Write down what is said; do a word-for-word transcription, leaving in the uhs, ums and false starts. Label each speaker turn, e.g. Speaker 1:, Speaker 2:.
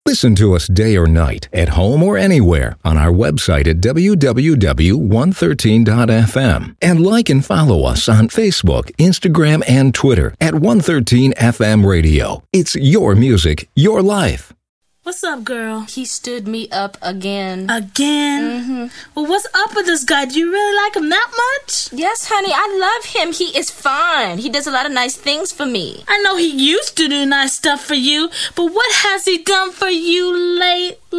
Speaker 1: Listen to us day or night, at home or anywhere, on our website at w w w dot one thirteen dot f m. And like and follow us on Facebook, Instagram, and Twitter at one thirteen F M Radio. It's your music, your life.
Speaker 2: What's up, girl?
Speaker 3: He stood me up again.
Speaker 2: Again?
Speaker 3: Mm-hmm.
Speaker 2: Well, what's up with this guy? Do you really like him that much?
Speaker 3: Yes, honey, I love him. He is fine. He does a lot of nice things for me.
Speaker 2: I know he used to do nice stuff for you, but what has he done for you lately?